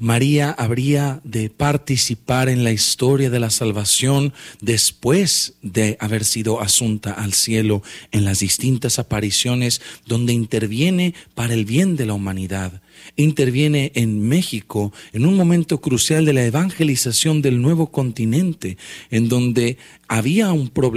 María habría de participar en la historia de la salvación después de haber sido asunta al cielo en las distintas apariciones donde interviene para el bien de la humanidad. Interviene en México en un momento crucial de la evangelización del nuevo continente, en donde había un problema